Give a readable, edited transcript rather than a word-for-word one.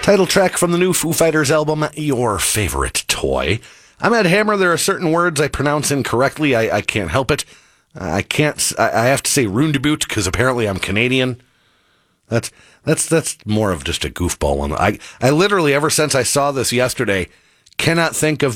Title track from the new Foo Fighters album, Your Favorite Toy. I'm Ed Hammer. There are certain words I pronounce incorrectly. I can't help it. I have to say Roondabout because apparently I'm Canadian. That's more of just a goofball one. I literally, ever since I saw this yesterday, cannot think of